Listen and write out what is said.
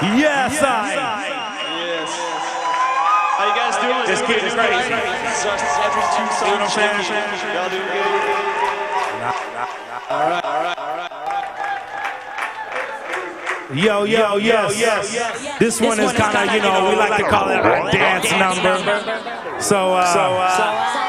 Yes, Yes. How you guys doing? This kid is crazy. Every 2 songs, y'all doing good? All right. Yo, yes. This one is kind of, we like to call it a dance number. So